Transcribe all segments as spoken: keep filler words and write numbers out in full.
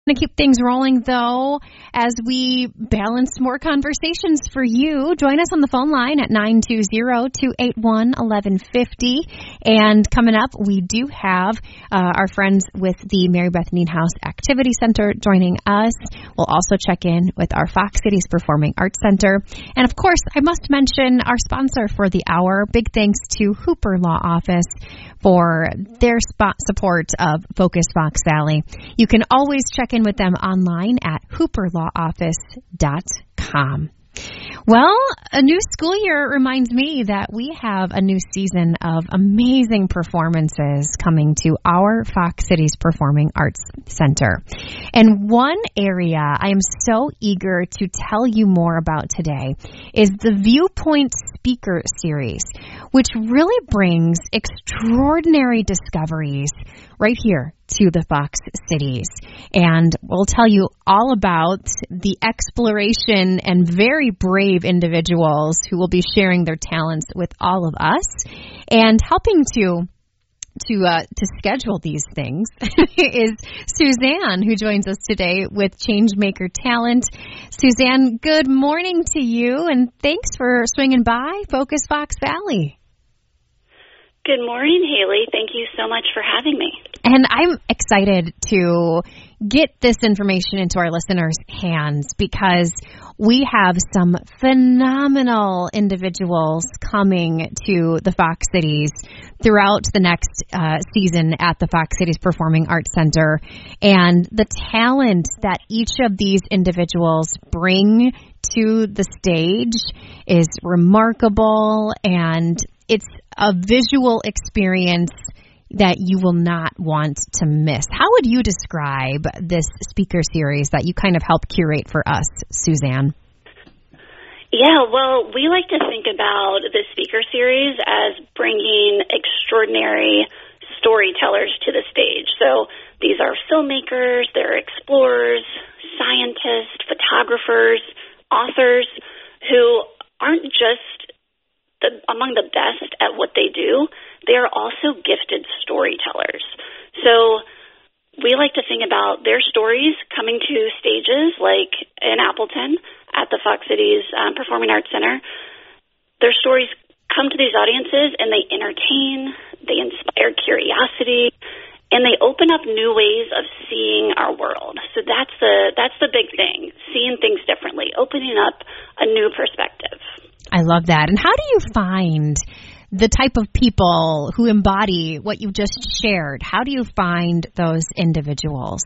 To keep things rolling, though, as we balance more conversations for you. Join us on the phone line at nine two zero, two eight one, one one five zero. And coming up, we do have uh, our friends with the Mary Beth Nienhuis Activity Center joining us. We'll also check in with our Fox Cities Performing Arts Center. And, of course, I must mention our sponsor for the hour. Big thanks to Hooper Law Office for their spot support of Focus Fox Valley. You can always check in with them online at hooper law office dot com. Well, a new school year reminds me that we have a new season of amazing performances coming to our Fox Cities Performing Arts Center. And one area I am so eager to tell you more about today is the Viewpoint Speaker Series, which really brings extraordinary discoveries right here to the Fox Cities. And we'll tell you all about the exploration and very brave individuals who will be sharing their talents with all of us and helping to to uh, to schedule these things is Suzanne, who joins us today with Changemaker Talent. Suzanne, good morning to you, and thanks for swinging by Focus Fox Valley. Good morning, Haley. Thank you so much for having me. And I'm excited to get this information into our listeners' hands because we have some phenomenal individuals coming to the Fox Cities throughout the next uh, season at the Fox Cities Performing Arts Center. And the talent that each of these individuals bring to the stage is remarkable, and it's a visual experience that you will not want to miss. How would you describe this speaker series that you kind of help curate for us, Suzanne? Yeah, well, we like to think about the speaker series as bringing extraordinary storytellers to the stage. So these are filmmakers, they're explorers, scientists, photographers, authors who aren't just the, among the best at what they do, they are also gifted storytellers. So we like to think about their stories coming to stages like in Appleton at the Fox Cities um, Performing Arts Center. Their stories come to these audiences and they entertain, they inspire curiosity, and they open up new ways of seeing our world. So that's the that's the big thing, seeing things differently, opening up a new perspective. I love that. And how do you find the type of people who embody what you just shared? How do you find those individuals?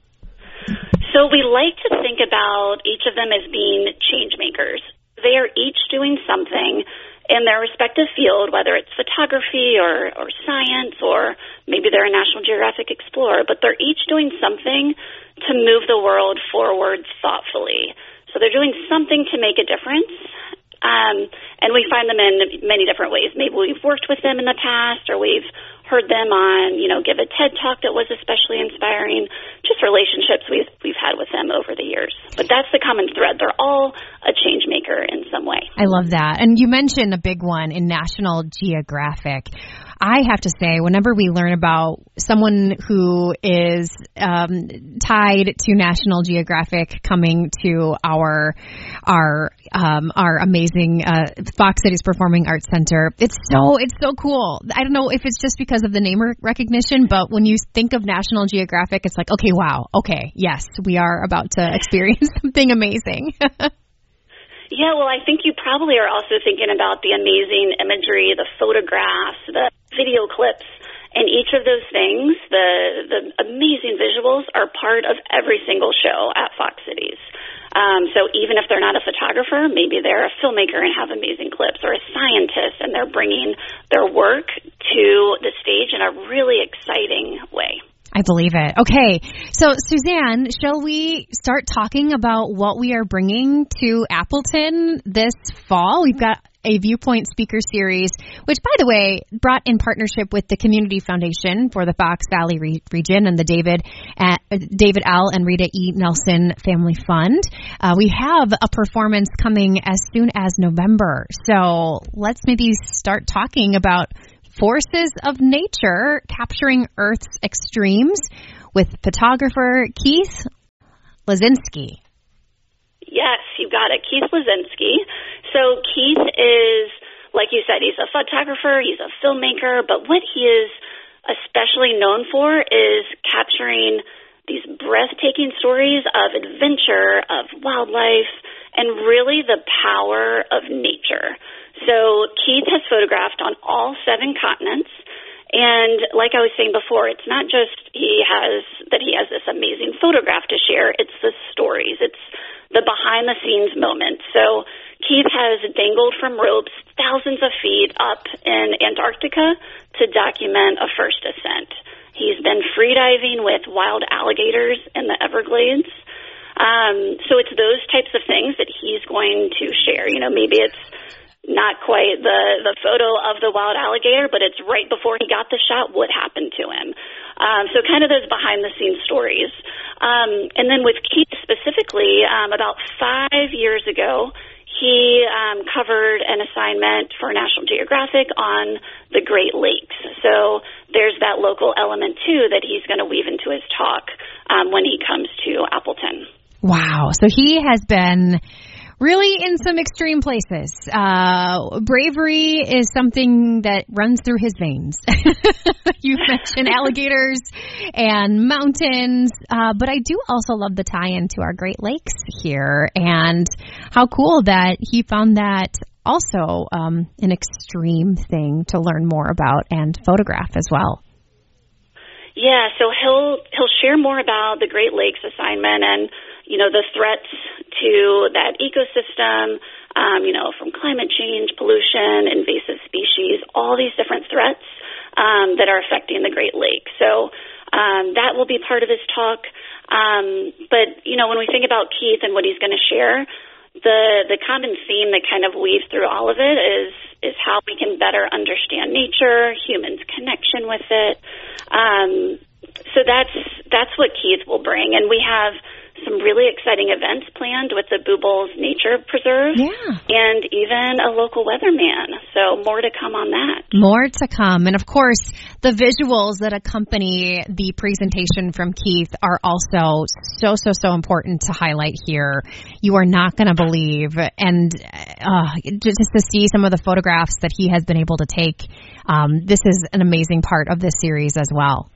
So we like to think about each of them as being change makers. They are each doing something in their respective field, whether it's photography or, or science, or maybe they're a National Geographic explorer, but they're each doing something to move the world forward thoughtfully. So they're doing something to make a difference. Um, and we find them in many different ways. Maybe we've worked with them in the past, or we've heard them on, you know, give a TED Talk that was especially inspiring, just relationships we've we've had with them over the years. But that's the common thread. They're all a change maker in some way. I love that. And you mentioned a big one in National Geographic. I have to say, whenever we learn about someone who is um, tied to National Geographic coming to our our um, our amazing uh, Fox Cities Performing Arts Center, it's so it's so cool. I don't know if it's just because of the name recognition, but when you think of National Geographic, it's like, okay, wow, okay, yes, we are about to experience something amazing. Yeah, well, I think you probably are also thinking about the amazing imagery, the photographs, the video clips, and each of those things, the the amazing visuals are part of every single show at Fox Cities. Um, so even if they're not a photographer, maybe they're a filmmaker and have amazing clips, or a scientist and they're bringing their work to the stage in a really exciting way. I believe it. Okay. So, Suzanne, shall we start talking about what we are bringing to Appleton this fall? We've got a Viewpoint Speaker Series, which, by the way, brought in partnership with the Community Foundation for the Fox Valley re- region and the David uh, David L. and Rita E. Nelson Family Fund. Uh, we have a performance coming as soon as November. So let's maybe start talking about forces of nature capturing Earth's extremes with photographer Keith Lazinski. Yes, you got it. Keith Lazinski. So Keith is, like you said, he's a photographer, he's a filmmaker, but what he is especially known for is capturing these breathtaking stories of adventure, of wildlife, and really the power of nature. So Keith has photographed on all seven continents. And like I was saying before, it's not just he has that he has this amazing photograph to share. It's the stories. It's the behind-the-scenes moments. So Keith has dangled from ropes thousands of feet up in Antarctica to document a first ascent. He's been freediving with wild alligators in the Everglades. Um, so it's those types of things that he's going to share. You know, maybe it's not quite the, the photo of the wild alligator, but it's right before he got the shot, what happened to him. Um, so kind of those behind-the-scenes stories. Um, and then with Keith specifically, um, about five years ago, he um, covered an assignment for National Geographic on the Great Lakes. So there's that local element, too, that he's going to weave into his talk um, when he comes to Appleton. Wow. So he has been really in some extreme places. Uh, bravery is something that runs through his veins. You mentioned alligators and mountains, uh, but I do also love the tie-in to our Great Lakes here, and how cool that he found that also um, an extreme thing to learn more about and photograph as well. Yeah, so he'll he'll share more about the Great Lakes assignment and, you know, the threats to that ecosystem, um, you know, from climate change, pollution, invasive species, all these different threats um, that are affecting the Great Lakes. So um, that will be part of his talk. Um, but, you know, when we think about Keith and what he's going to share, the the common theme that kind of weaves through all of it is is how we can better understand nature, humans' connection with it. Um, so that's that's what Keith will bring, and we have some really exciting events planned with the Boobles Nature Preserve, yeah, and even a local weatherman. So more to come on that. More to come. And of course, the visuals that accompany the presentation from Keith are also so, so, so important to highlight here. You are not going to believe. And uh, just to see some of the photographs that he has been able to take, um, this is an amazing part of this series as well.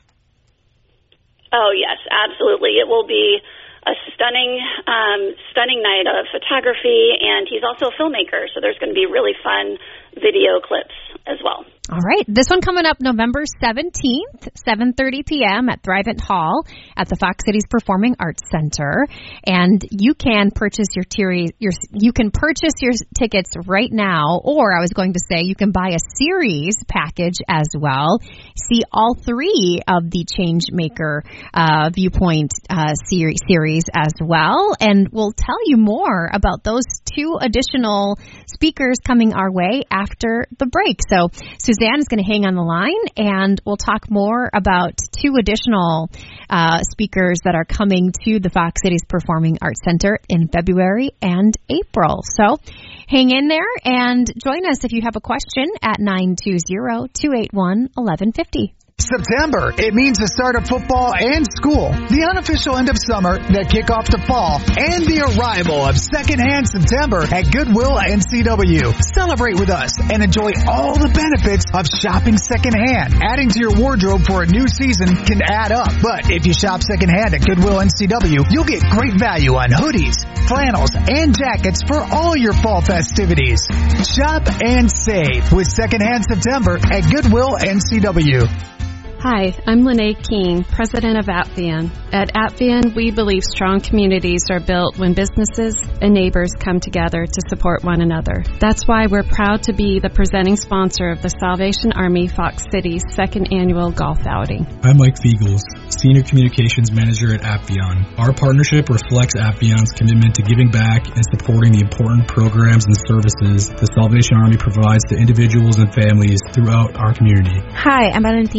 Oh, yes, absolutely. It will be a stunning, um, stunning night of photography, and he's also a filmmaker, so there's going to be really fun video clips as well. All right. This one coming up November seventeenth, seven thirty p.m. at Thrivent Hall at the Fox Cities Performing Arts Center. And you can purchase your, teri- your you can purchase your tickets right now, or I was going to say you can buy a series package as well. See all three of the Changemaker uh, Viewpoint uh, series, series as well. And we'll tell you more about those two additional speakers coming our way after the break. So Suzanne is going to hang on the line, and we'll talk more about two additional uh, speakers that are coming to the Fox Cities Performing Arts Center in February and April. So hang in there and join us if you have a question at nine two zero, two eight one, one one five zero. September. It means the start of football and school, the unofficial end of summer, the kickoff to fall, and the arrival of Secondhand September at Goodwill N C W. Celebrate with us and enjoy all the benefits of shopping secondhand. Adding to your wardrobe for a new season can add up, but if you shop secondhand at Goodwill N C W, you'll get great value on hoodies, flannels, and jackets for all your fall festivities. Shop and save with Secondhand September at Goodwill N C W. Hi, I'm Lene King, president of Apvian. At Apvian, we believe strong communities are built when businesses and neighbors come together to support one another. That's why we're proud to be the presenting sponsor of the Salvation Army Fox Cities second annual golf outing. I'm Mike Fiegels, Senior Communications Manager at Apvian. Our partnership reflects Apvian's commitment to giving back and supporting the important programs and services the Salvation Army provides to individuals and families throughout our community. Hi, I'm Valentina from the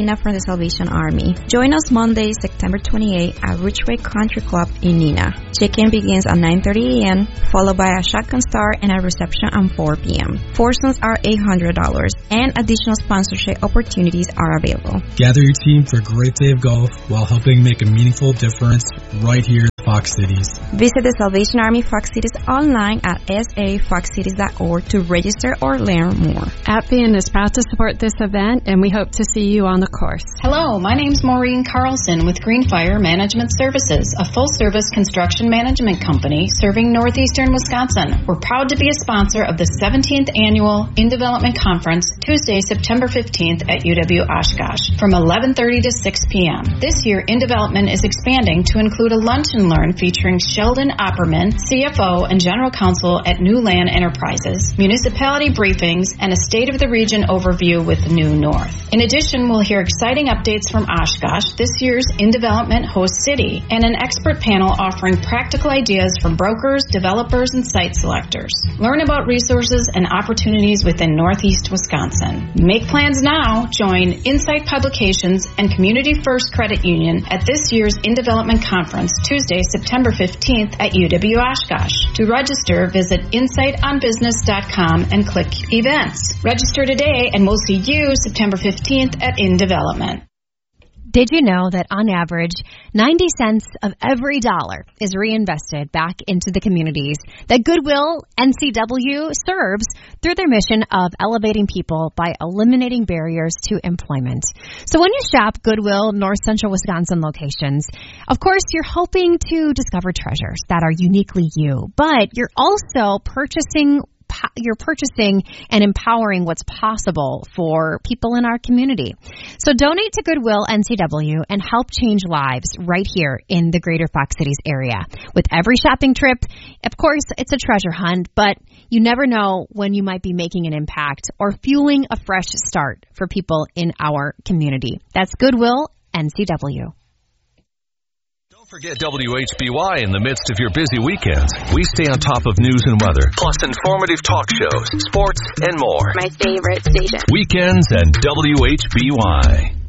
Salvation Army. Join us Monday, September twenty-eighth at Ridgeway Country Club in Neenah. Check-in begins at nine thirty a.m., followed by a shotgun start and a reception at four p.m. Foursomes are eight hundred dollars, and additional sponsorship opportunities are available. Gather your team for a great day of golf while helping make a meaningful difference right here in Fox Cities. Visit the Salvation Army Fox Cities online at s a fox cities dot org to register or learn more. Appian is proud to support this event, and we hope to see you on the course. Hello, my name's Maureen Carlson with Greenfire Management Services, a full-service construction management company serving northeastern Wisconsin. We're proud to be a sponsor of the seventeenth Annual In Development Conference, Tuesday, September fifteenth at U W Oshkosh from eleven thirty to six p.m. This year, In Development is expanding to include a lunch and learn featuring Sheldon Opperman, C F O and General Counsel at New Land Enterprises, municipality briefings, and a State of the Region overview with New North. In addition, we'll hear exciting updates from Oshkosh, this year's In Development host city, and an expert panel offering practical ideas from brokers, developers, and site selectors. Learn about resources and opportunities within Northeast Wisconsin. Make plans now. Join Insight Publications and Community First Credit Union at this year's In Development Conference, Tuesday, September fifteenth at U W Oshkosh. To register, visit insight on business dot com and click Events. Register today and we'll see you September fifteenth at In Development. Did you know that on average, ninety cents of every dollar is reinvested back into the communities that Goodwill N C W serves through their mission of elevating people by eliminating barriers to employment? So when you shop Goodwill North Central Wisconsin locations, of course, you're hoping to discover treasures that are uniquely you, but you're also purchasing You're purchasing and empowering what's possible for people in our community. So donate to Goodwill N C W and help change lives right here in the greater Fox Cities area. With every shopping trip, of course, it's a treasure hunt, but you never know when you might be making an impact or fueling a fresh start for people in our community. That's Goodwill N C W. Forget W H B Y in the midst of your busy weekends. We stay on top of news and weather, plus informative talk shows, sports, and more. My favorite station. Weekends and W H B Y.